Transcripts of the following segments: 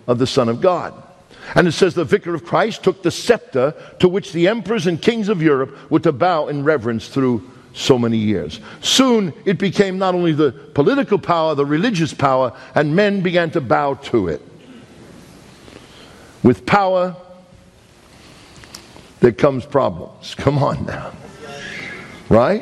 of the Son of God. And it says the vicar of Christ took the scepter to which the emperors and kings of Europe were to bow in reverence through so many years. Soon it became not only the political power, the religious power, and men began to bow to it. With power, there comes problems. Come on now. Right?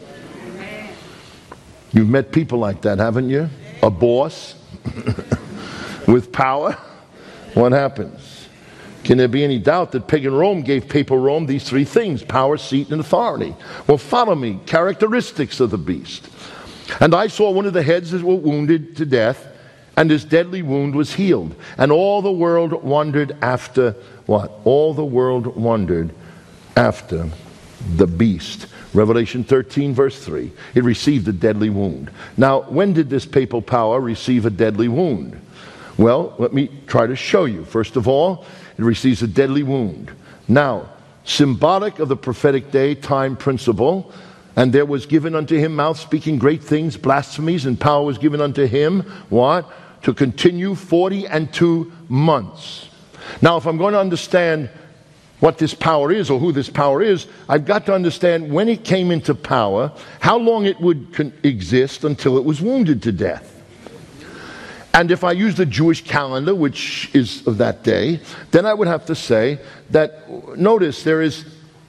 You've met people like that, haven't you? A boss with power. What happens? Can there be any doubt that pagan Rome gave papal Rome these three things: power, seat, and authority? Well, follow me. Characteristics of the beast. And I saw one of the heads that were wounded to death, and his deadly wound was healed. And all the world wondered after what? All the world wondered after the beast. Revelation 13 verse 3. It received a deadly wound. Now, when did this papal power receive a deadly wound? Well, let me try to show you. First of all, it receives a deadly wound. Now, symbolic of the prophetic day time principle, and there was given unto him mouth speaking great things, blasphemies, and power was given unto him, what? To continue 42 months. Now, if I'm going to understand what this power is or who this power is, I've got to understand when it came into power, how long it would exist until it was wounded to death. And if I use the Jewish calendar, which is of that day, then I would have to say that, notice, there is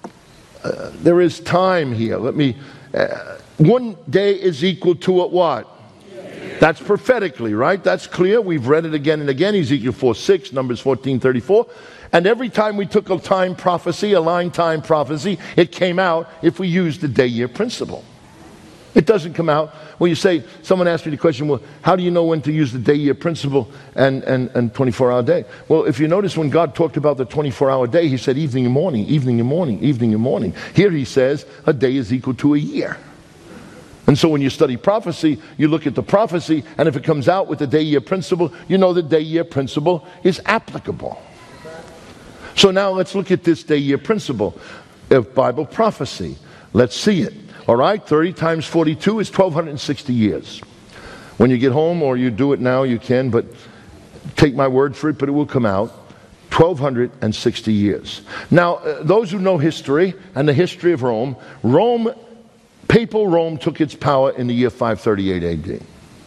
time here. Let me, one day is equal to a what? That's prophetically, right? That's clear. We've read it again and again. Ezekiel 4:6, Numbers 14:34. And every time we took a time prophecy, a line time prophecy, it came out if we used the day-year principle. It doesn't come out. Well, you say, someone asked me the question, well, how do you know when to use the day-year principle and 24-hour day? Well, if you notice when God talked about the 24-hour day, he said evening and morning, evening and morning, evening and morning. Here he says a day is equal to a year. And so when you study prophecy, you look at the prophecy, and if it comes out with the day-year principle, you know the day-year principle is applicable. So now let's look at this day-year principle of Bible prophecy. Let's see it. All right, 30 times 42 is 1,260 years. When you get home, or you do it now, you can, but take my word for it, but it will come out. 1,260 years. Now, those who know history and the history of Rome, papal Rome took its power in the year 538 AD.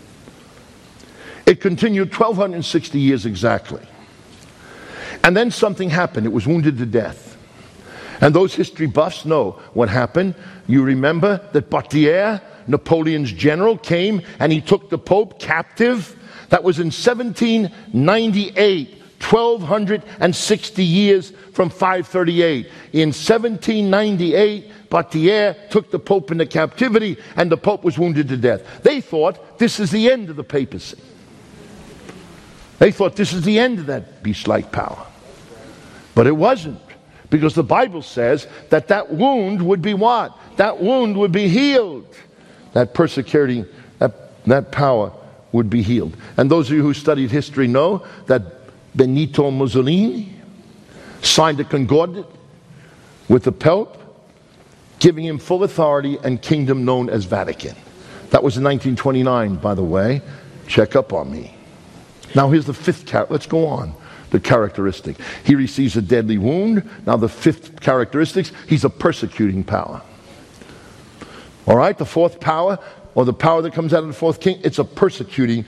It continued 1,260 years exactly. And then something happened. It was wounded to death. And those history buffs know what happened. You remember that Baudelaire, Napoleon's general, came and he took the Pope captive. That was in 1798, 1,260 years from 538. In 1798, Baudelaire took the Pope into captivity, and the Pope was wounded to death. They thought this is the end of the papacy. They thought this is the end of that beast-like power. But it wasn't. Because the Bible says that that wound would be what? That wound would be healed. That persecuting, that power would be healed. And those of you who studied history know that Benito Mussolini signed a concordat with the Pope, giving him full authority and kingdom known as Vatican. That was in 1929, by the way. Check up on me. Now here's the fifth character. Let's go on. The characteristic. He receives a deadly wound. Now the fifth characteristic, he's a persecuting power. All right, the fourth power, or the power that comes out of the fourth king, it's a persecuting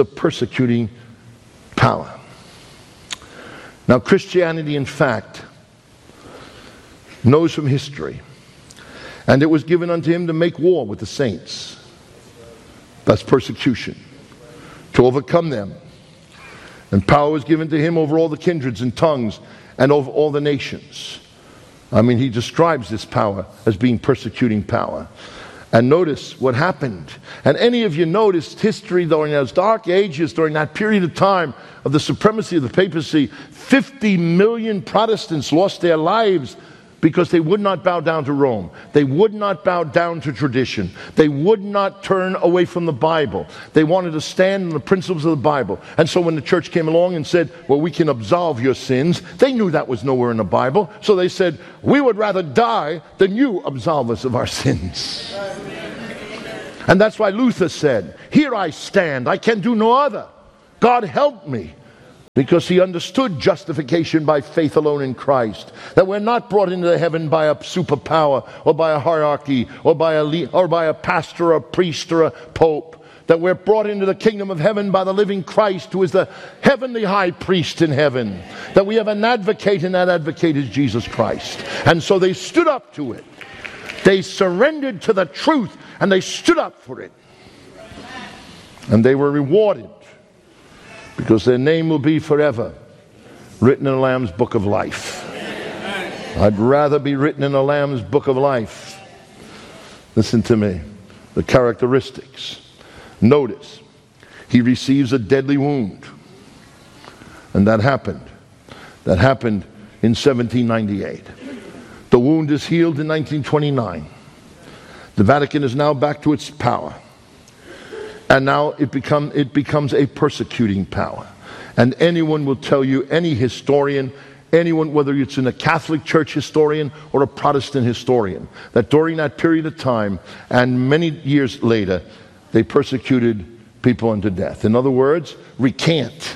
power. Now Christianity, in fact, knows from history, and it was given unto him to make war with the saints. That's persecution. To overcome them. And power was given to him over all the kindreds and tongues and over all the nations. I mean, he describes this power as being persecuting power. And notice what happened. And any of you noticed history during those dark ages, during that period of time of the supremacy of the papacy, 50 million Protestants lost their lives because they would not bow down to Rome. They would not bow down to tradition. They would not turn away from the Bible. They wanted to stand on the principles of the Bible. And so when the church came along and said, well, we can absolve your sins, they knew that was nowhere in the Bible. So they said, we would rather die than you absolve us of our sins. And that's why Luther said, here I stand, I can do no other. God help me. because he understood justification by faith alone in Christ. That we're not brought into heaven by a superpower or by a hierarchy or by a pastor or a priest or a pope. That we're brought into the kingdom of heaven by the living Christ, who is the heavenly high priest in heaven. That we have an advocate, and that advocate is Jesus Christ. And so they stood up to it. They surrendered to the truth, and they stood up for it. And they were rewarded, because their name will be forever written in the Lamb's book of life. I'd rather be written in the Lamb's book of life. Listen to me. The characteristics. Notice, he receives a deadly wound. And that happened. That happened in 1798. The wound is healed in 1929. The Vatican is now back to its power. And now it becomes a persecuting power. And anyone will tell you, any historian, anyone, whether it's in a Catholic Church historian or a Protestant historian, that during that period of time and many years later, they persecuted people unto death. In other words, recant.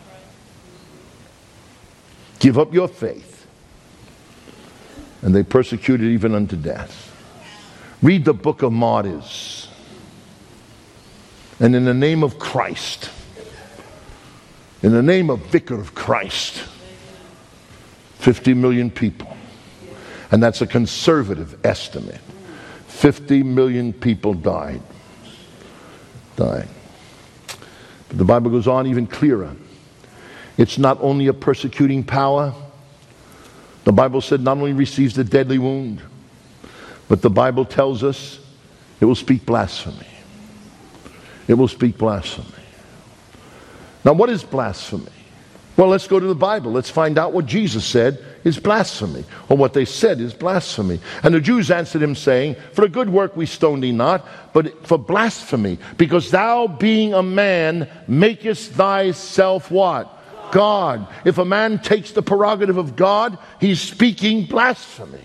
Give up your faith. And they persecuted even unto death. Read the book of Martyrs. And in the name of Christ, in the name of Vicar of Christ, 50 million people. And that's a conservative estimate. 50 million people died. But the Bible goes on even clearer. It's not only a persecuting power. The Bible said not only receives the deadly wound, but the Bible tells us it will speak blasphemy. It will speak blasphemy. Now, what is blasphemy? Well, let's go to the Bible. Let's find out what Jesus said is blasphemy, or what they said is blasphemy. And the Jews answered him, saying, for a good work we stone thee not, but for blasphemy, because thou being a man makest thyself what? God. If a man takes the prerogative of God, he's speaking blasphemy.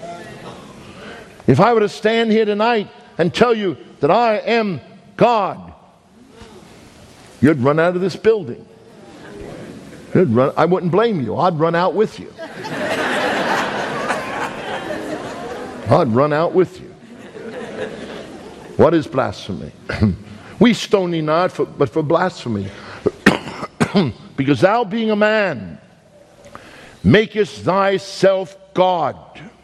If I were to stand here tonight and tell you that I am God, you'd run out of this building. I wouldn't blame you. I'd run out with you. I'd run out with you. What is blasphemy? We stone thee not, but for blasphemy. Because thou being a man, makest thyself God.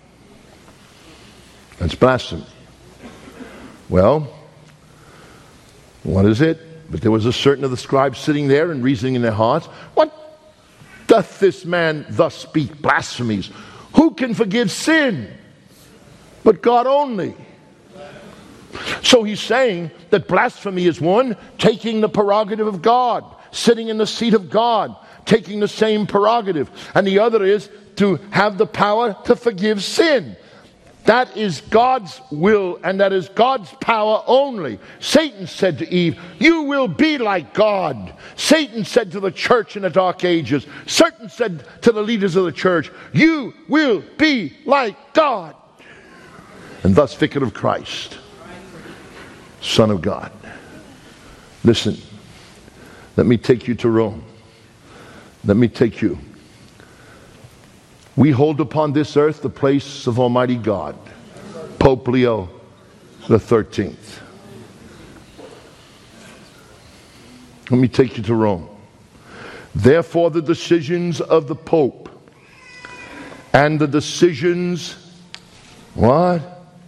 That's blasphemy. Well, what is it? But there was a certain of the scribes sitting there and reasoning in their hearts, what doth this man thus speak blasphemies? Who can forgive sin but God only? So he's saying that blasphemy is one, taking the prerogative of God, sitting in the seat of God, taking the same prerogative. And the other is to have the power to forgive sin. That is God's will, and that is God's power only. Satan said to Eve, you will be like God. Satan said to the church in the dark ages, Satan said to the leaders of the church, you will be like God. And thus, Vicar of Christ, Son of God. Listen, let me take you to Rome. Let me take you. We hold upon this earth the place of Almighty God, Pope Leo the 13th. Let me take you to Rome. Therefore, the decisions of the Pope and the decisions, what?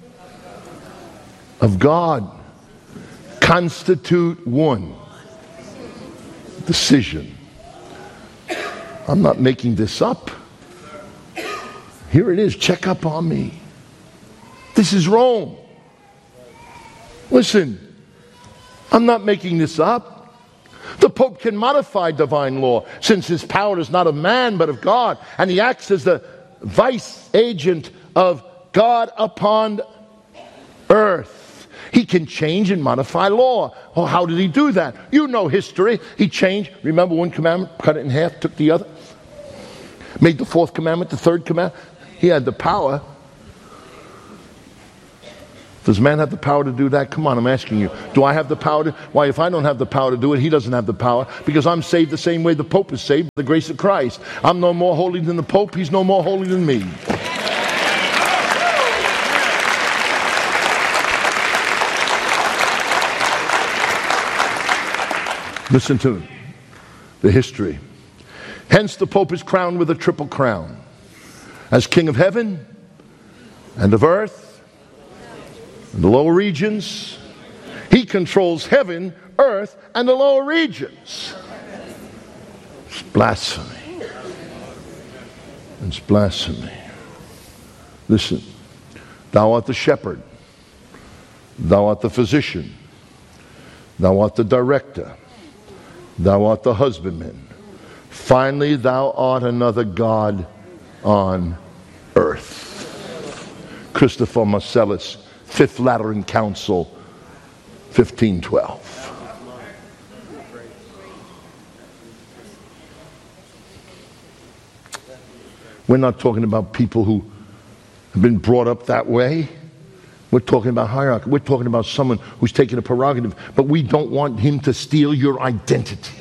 Of God constitute one decision. I'm not making this up. Here it is. Check up on me. This is Rome. Listen, I'm not making this up. The Pope can modify divine law, since his power is not of man but of God, and he acts as the vice agent of God upon earth. He can change and modify law. Well, how did he do that? You know history. He changed. Remember one commandment, cut it in half, took the other, made the fourth commandment the third commandment. He had the power. Does man have the power to do that? Come on, I'm asking you. Do I have the power to? Why, if I don't have the power to do it, he doesn't have the power, because I'm saved the same way the Pope is saved, by the grace of Christ. I'm no more holy than the Pope. He's no more holy than me. Listen to the history. Hence the Pope is crowned with a triple crown. As King of heaven and of earth and the lower regions. He controls heaven, earth, and the lower regions. It's blasphemy. It's blasphemy. Listen, thou art the shepherd. Thou art the physician. Thou art the director. Thou art the husbandman. Finally, thou art another God on earth. Christopher Marcellus, Fifth Lateran Council, 1512. We're not talking about people who have been brought up that way. We're talking about hierarchy. We're talking about someone who's taken a prerogative, but we don't want him to steal your identity.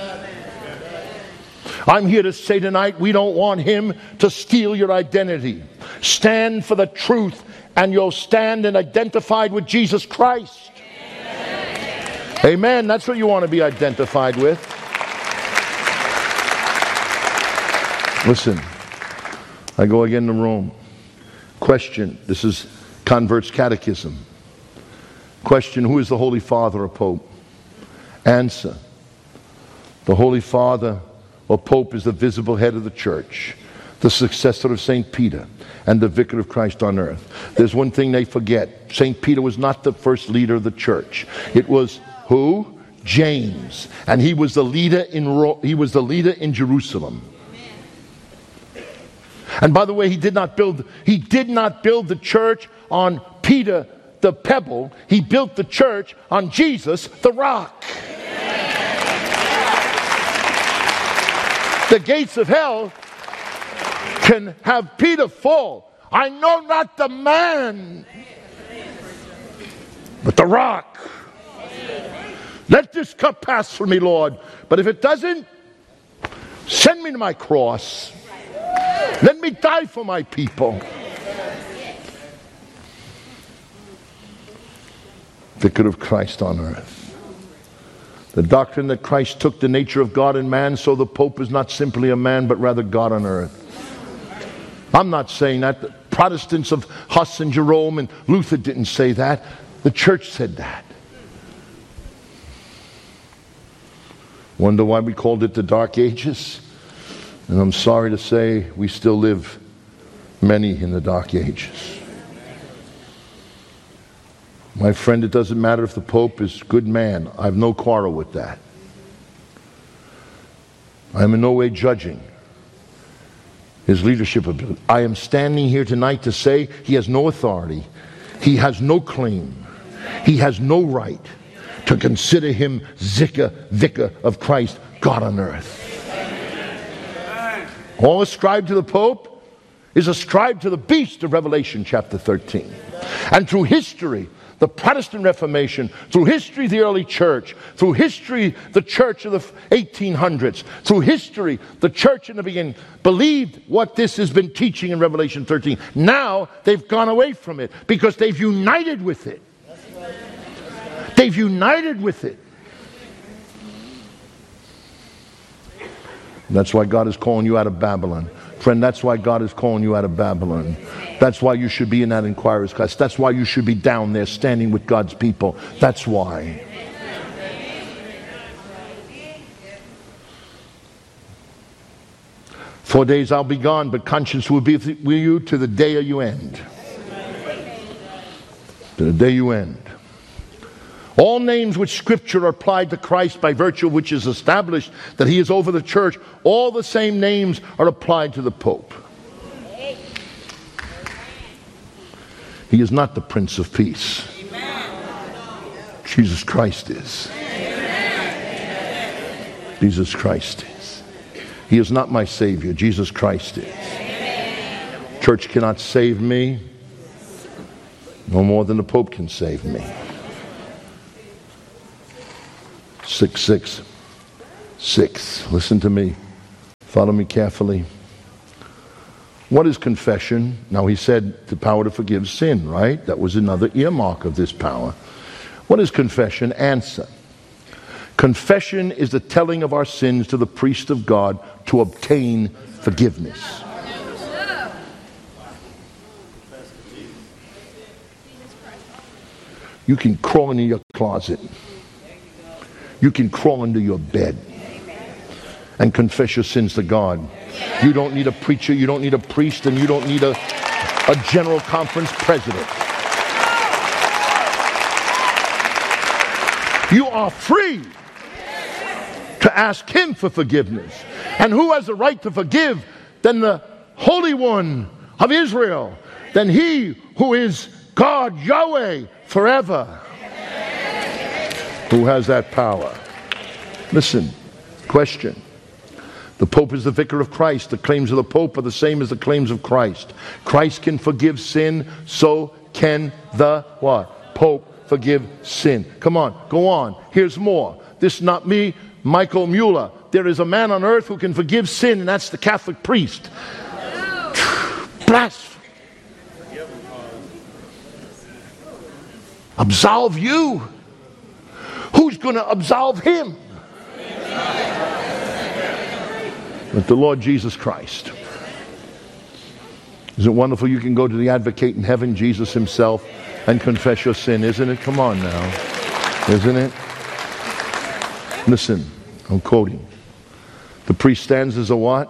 I'm here to say tonight, we don't want him to steal your identity. Stand for the truth, and you'll stand and identified with Jesus Christ. Amen. Amen. That's what you want to be identified with. Listen, I go again to Rome. Question. This is Converts Catechism. Question: who is the Holy Father or Pope? Answer: the Holy Father or Pope is the visible head of the church, the successor of St. Peter, and the vicar of Christ on earth. There's one thing they forget. St. Peter was not the first leader of the church. It was who? James. And he was the leader in he was the leader in Jerusalem. And by the way, he did not build the church on Peter the pebble. He built the church on Jesus the rock. The gates of hell can have Peter fall. I know not the man, but the rock. Let this cup pass from me, Lord. But if it doesn't, send me to my cross. Let me die for my people. Vicar of Christ on earth. The doctrine that Christ took the nature of God in man, so the Pope is not simply a man, but rather God on earth. I'm not saying that. The Protestants of Huss and Jerome and Luther didn't say that. The church said that. Wonder why we called it the Dark Ages? And I'm sorry to say we still live many in the Dark Ages. My friend, it doesn't matter if the Pope is a good man. I have no quarrel with that. I am in no way judging his leadership ability. I am standing here tonight to say he has no authority. He has no claim. He has no right to consider him vicar of Christ, God on earth. All ascribed to the Pope is ascribed to the beast of Revelation chapter 13. And through history, the Protestant Reformation, through history, the early church, through history, the church of the 1800s, through history, the church in the beginning believed what this has been teaching in Revelation 13. Now they've gone away from it because they've united with it. They've united with it. That's why God is calling you out of Babylon. Friend, that's why God is calling you out of Babylon. That's why you should be in that inquirer's class. That's why you should be down there standing with God's people. That's why. "4 days I'll be gone, but conscience will be with you to the day you end." To the day you end. All names which Scripture are applied to Christ by virtue of which is established that he is over the church, all the same names are applied to the Pope. He is not the Prince of Peace. Jesus Christ is. Jesus Christ is. He is not my Savior. Jesus Christ is. Church cannot save me. No more than the Pope can save me. 666. Listen to me. Follow me carefully. What is confession? Now he said the power to forgive sin, right? That was another earmark of this power. What is confession? Answer. Confession is the telling of our sins to the priest of God to obtain forgiveness. You can crawl into your closet. You can crawl into your bed and confess your sins to God. You don't need a preacher, you don't need a priest, and you don't need a general conference president. You are free to ask Him for forgiveness. And who has the right to forgive than the Holy One of Israel, than He who is God, Yahweh, forever? Who has that power? Listen, question. The Pope is the vicar of Christ. The claims of the Pope are the same as the claims of Christ. Christ can forgive sin, so can the what? Pope forgive sin. Come on, go on. Here's more. This is not me, Michael Mueller. There is a man on earth who can forgive sin, and that's the Catholic priest. Blasphemy. Absolve you. Who's going to absolve him? But the Lord Jesus Christ. Is it wonderful you can go to the advocate in heaven, Jesus himself, and confess your sin? Isn't it? Come on now. Isn't it? Listen, I'm quoting. The priest stands as a what?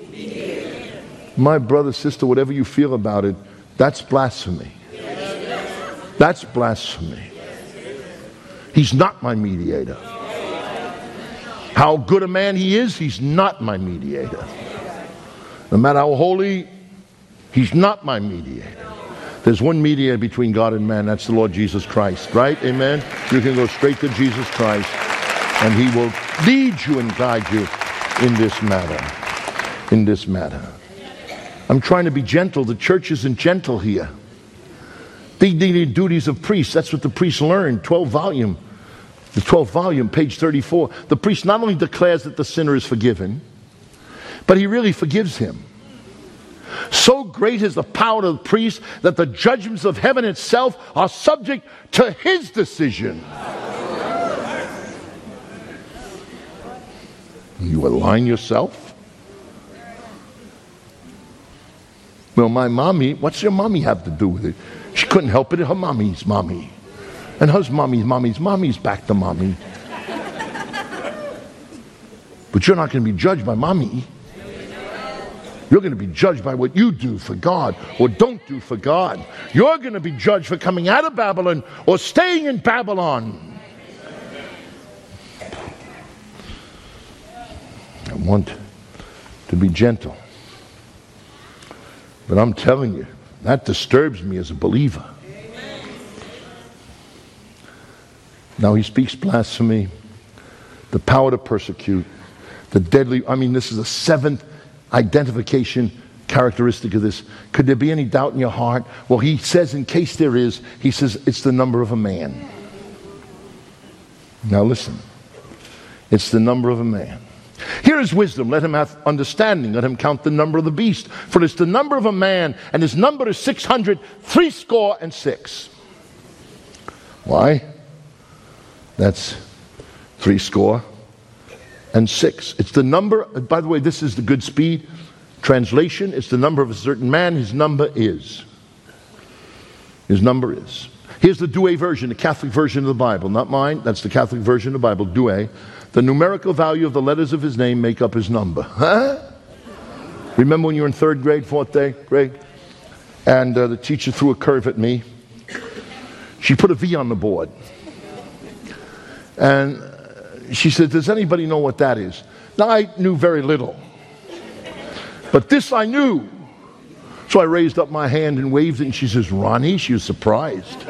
My brother, sister, whatever you feel about it, that's blasphemy. That's blasphemy. He's not my mediator. How good a man he is, he's not my mediator. No matter how holy, he's not my mediator. There's one mediator between God and man, that's the Lord Jesus Christ, right? Amen? You can go straight to Jesus Christ, and He will lead you and guide you in this matter. In this matter. I'm trying to be gentle. The church isn't gentle here. Dignity and duties of priests, that's what the priests learned, 12th volume. The 12th volume, page 34. The priest not only declares that the sinner is forgiven, but he really forgives him. So great is the power of the priest that the judgments of heaven itself are subject to his decision. You align yourself? Well, my mommy, what's your mommy have to do with it? She couldn't help it. Her mommy's mommy. And her mommy's back to mommy. But you're not going to be judged by mommy. You're going to be judged by what you do for God or don't do for God. You're going to be judged for coming out of Babylon or staying in Babylon. I want to be gentle. But I'm telling you, that disturbs me as a believer. Now he speaks blasphemy, the power to persecute, the deadly, this is a seventh identification characteristic of this. Could there be any doubt in your heart? Well, he says, in case there is, he says it's the number of a man. Now listen, it's the number of a man. Here is wisdom. Let him have understanding. Let him count the number of the beast. For it's the number of a man, and his number is 666. Why? That's 66. It's the number, by the way, this is the good speed translation. It's the number of a certain man. His number is. His number is. Here's the Douay version, the Catholic version of the Bible. Not mine. That's the Catholic version of the Bible, Douay. The numerical value of the letters of his name make up his number. Huh? Remember when you were in third grade, fourth grade? And the teacher threw a curve at me. She put a V on the board. And she said, does anybody know what that is? Now, I knew very little. But this I knew. So I raised up my hand and waved it, and she says, Ronnie? She was surprised.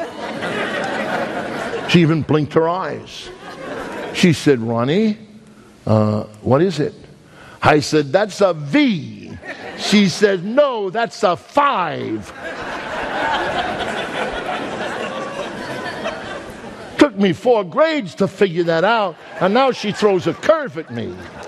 She even blinked her eyes. She said, Ronnie, what is it? I said, that's a V. She said, no, that's a 5. me 4 grades to figure that out, and now she throws a curve at me.